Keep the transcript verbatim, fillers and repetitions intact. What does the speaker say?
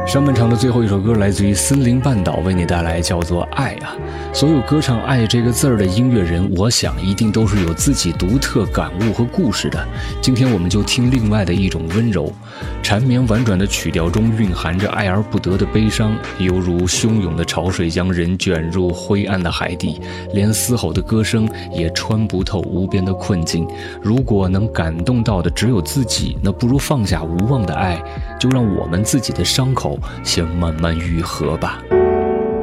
上半场的最后一首歌来自于森林半岛，为你带来叫做爱啊。所有歌唱爱这个字儿的音乐人，我想一定都是有自己独特感悟和故事的。今天我们就听另外的一种温柔，缠绵婉转的曲调中蕴含着爱而不得的悲伤，犹如汹涌的潮水将人卷入灰暗的海底，连嘶吼的歌声也穿不透无边的困境。如果能感动到的只有自己，那不如放下无望的爱，就让我们自己的伤口先慢慢愈合吧。